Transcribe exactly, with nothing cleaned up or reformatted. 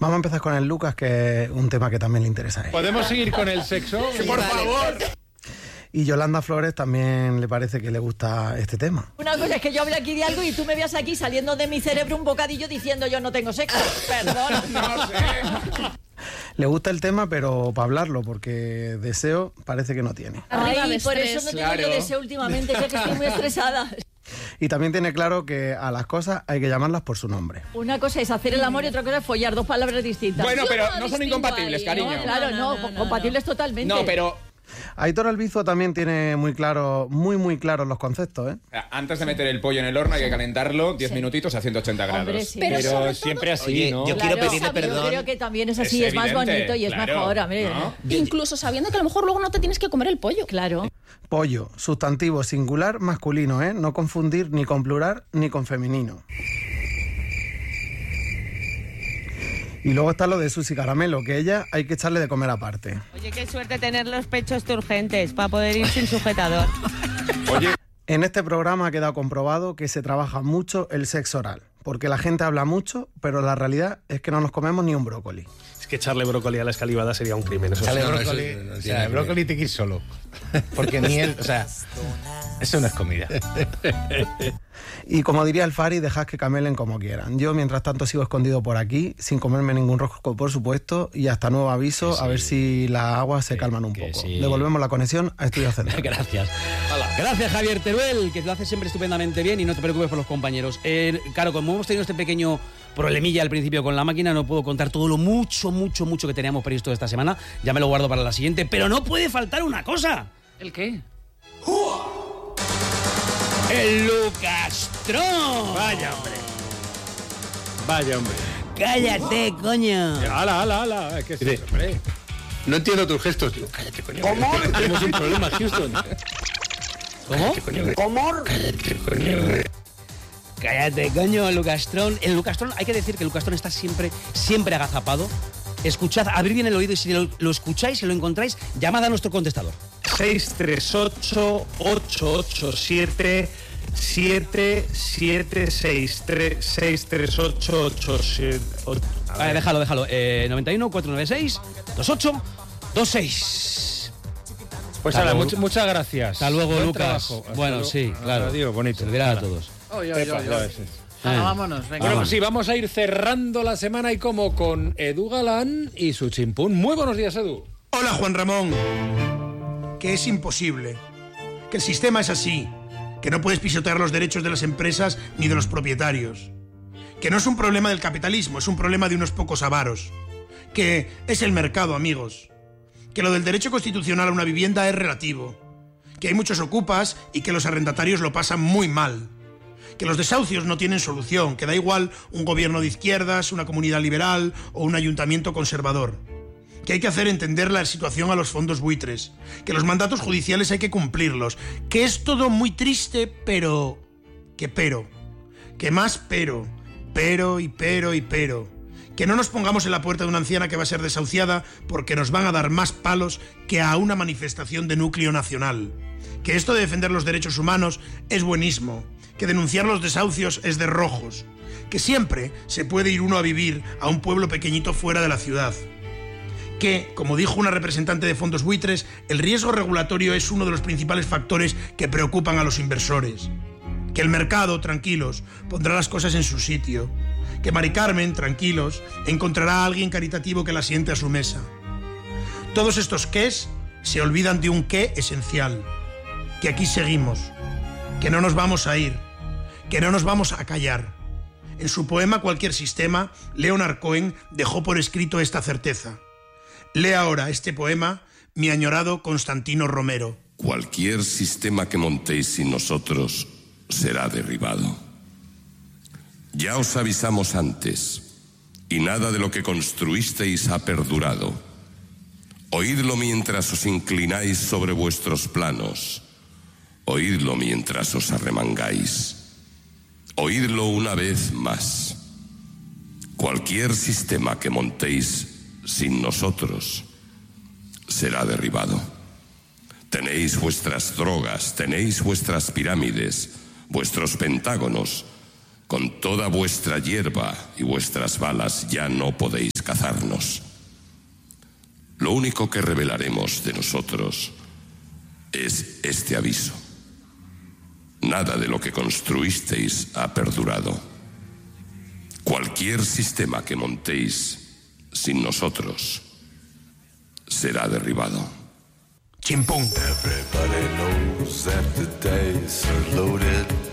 Vamos a empezar con el Lucas, que es un tema que también le interesa a él. ¿Podemos seguir con el sexo? Sí, por vale. favor. Y Yolanda Flores también le parece que le gusta este tema. Una cosa es que yo hable aquí de algo y tú me veas aquí saliendo de mi cerebro un bocadillo diciendo yo no tengo sexo. Perdón. No sé. Le gusta el tema, pero para hablarlo, porque deseo parece que no tiene. Ay, por eso no tengo claro. yo deseo últimamente, ya que estoy muy estresada. Y también tiene claro que a las cosas hay que llamarlas por su nombre. Una cosa es hacer el amor y otra cosa es follar, dos palabras distintas. Bueno, Yo pero no no son distingo incompatibles, ahí, cariño. ¿no? Claro, no, no, no, compatibles no. totalmente. No, pero Aitor Albizu también tiene muy claro, muy muy claros los conceptos, ¿eh? antes de meter el pollo en el horno hay que calentarlo diez Sí. minutitos a ciento ochenta grados. Hombre, sí. Pero, Pero sobre todo- siempre así, Oye, ¿no? yo Claro, quiero pedirle yo perdón. creo que también es así, Es es, más evidente, bonito y es claro, mejor. Hombre, ¿no? Incluso sabiendo que a lo mejor luego no te tienes que comer el pollo. Claro. Pollo, sustantivo singular masculino, ¿eh? No confundir ni con plural ni con femenino. Y luego está lo de Susi Caramelo, que ella hay que echarle de comer aparte. Oye, qué suerte tener los pechos turgentes para poder ir sin sujetador. Oye, En este programa ha quedado comprobado que se trabaja mucho el sexo oral, porque la gente habla mucho, pero la realidad es que no nos comemos ni un brócoli. Es que echarle brócoli a la escalivada sería un crimen. Eso Sale sí. brócoli, eso no o tiene sea, el que brócoli te quieres solo. Porque ni él, o sea, eso no es comida. Y como diría el Fari, dejad que camelen como quieran. Yo, mientras tanto, sigo escondido por aquí, sin comerme ningún rosco, por supuesto, y hasta nuevo aviso, Sí. a ver si las aguas se calman un que poco. sí. Devolvemos la conexión a Estudios Centrales. Gracias. Gracias, Javier Teruel, que lo hace siempre estupendamente bien y no te preocupes por los compañeros. Eh, claro, como hemos tenido este pequeño problemilla al principio con la máquina, no puedo contar todo lo mucho, mucho, mucho que teníamos previsto esta semana. Ya me lo guardo para la siguiente, pero no puede faltar una cosa. ¿El qué? ¡El Lucastrón! Vaya, hombre. Vaya, hombre. ¡Cállate, coño! Ala, ala, ala. Es que sí, hombre. No entiendo tus gestos. Digo, cállate, coño. ¿Cómo? Tenemos un problema, Houston. ¿Cómo? ¿Cómo? Cállate, coño. Cállate, coño, Lucastrón. El Lucastrón, hay que decir que el Lucastrón está siempre, siempre agazapado. Escuchad, abrid bien el oído y si lo, lo escucháis, si lo encontráis, llamad a nuestro contestador. seis tres ocho, ocho ocho siete, siete siete seis tres, seis tres ocho, ocho siete... Vale, déjalo, déjalo. Eh, noventa y uno, cuatrocientos noventa y seis, veintiocho veintiséis. Pues Hasta ala, luego. much- muchas gracias. Hasta luego, Buen Lucas. trabajo. Hasta Bueno, luego. sí, claro. Adiós, bonito. Se lo dirá a Ala. todos. Oye, oye, oye, oye. Eh. vámonos, venga. Bueno, pues sí, vamos a ir cerrando la semana y como con Edu Galán y su chimpún. Muy buenos días, Edu. Hola, Juan Ramón. Que es imposible. Que el sistema es así. Que no puedes pisotear los derechos de las empresas ni de los propietarios. Que no es un problema del capitalismo, es un problema de unos pocos avaros. Que es el mercado, amigos. Que lo del derecho constitucional a una vivienda es relativo. Que hay muchos ocupas y que los arrendatarios lo pasan muy mal. Que los desahucios no tienen solución, que da igual un gobierno de izquierdas, una comunidad liberal o un ayuntamiento conservador. Que hay que hacer entender la situación a los fondos buitres, que los mandatos judiciales hay que cumplirlos, que es todo muy triste, pero... que pero, que más pero, pero y pero y pero. Que no nos pongamos en la puerta de una anciana que va a ser desahuciada porque nos van a dar más palos que a una manifestación de núcleo nacional. Que esto de defender los derechos humanos es buenísimo, que denunciar los desahucios es de rojos, que siempre se puede ir uno a vivir a un pueblo pequeñito fuera de la ciudad. Que, como dijo una representante de fondos buitres, el riesgo regulatorio es uno de los principales factores que preocupan a los inversores. Que el mercado, tranquilos, pondrá las cosas en su sitio. Que Mari Carmen, tranquilos, encontrará a alguien caritativo que la siente a su mesa. Todos estos qués se olvidan de un qué esencial. Que aquí seguimos. Que no nos vamos a ir. Que no nos vamos a callar. En su poema Cualquier sistema, Leonard Cohen dejó por escrito esta certeza. Lee ahora este poema mi añorado Constantino Romero. Cualquier sistema que montéis sin nosotros será derribado. Ya os avisamos antes, y nada de lo que construisteis ha perdurado. Oídlo mientras os inclináis sobre vuestros planos. Oídlo mientras os arremangáis. Oídlo una vez más. Cualquier sistema que montéis sin nosotros será derribado. Tenéis vuestras drogas, tenéis vuestras pirámides, vuestros pentágonos. Con toda vuestra hierba y vuestras balas ya no podéis podéis cazarnos. Lo único que revelaremos de nosotros es este aviso. Nada de lo que construisteis ha perdurado. Cualquier sistema que montéis sin nosotros será derribado. Chimpún. Everybody knows that the dice are loaded.